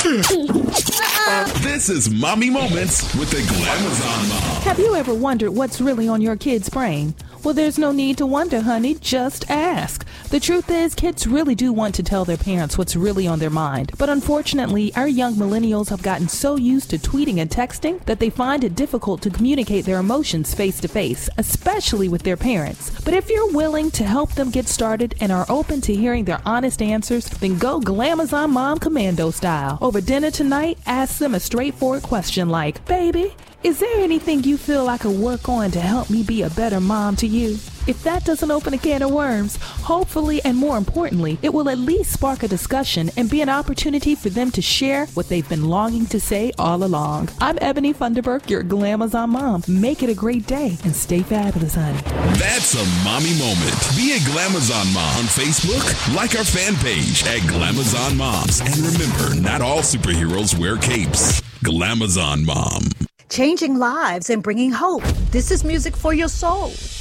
This is Mommy Moments with the Glamazon Mom. Have you ever wondered what's really on your kid's brain? Well, there's no need to wonder, honey. Just ask. The truth is, kids really do want to tell their parents what's really on their mind. But unfortunately, our young millennials have gotten so used to tweeting and texting that they find it difficult to communicate their emotions face to face, especially with their parents. But if you're willing to help them get started and are open to hearing their honest answers, then go Glamazon Mom Commando style. Over dinner tonight, ask them a straightforward question like, "Baby, is there anything you feel I could work on to help me be a better mom to you?" If that doesn't open a can of worms, hopefully and more importantly, it will at least spark a discussion and be an opportunity for them to share what they've been longing to say all along. I'm Ebony Funderburk, your Glamazon Mom. Make it a great day and stay fabulous, honey. That's a mommy moment. Be a Glamazon Mom on Facebook. Like our fan page at Glamazon Moms. And remember, not all superheroes wear capes. Glamazon Mom. Changing lives and bringing hope. This is music for your soul.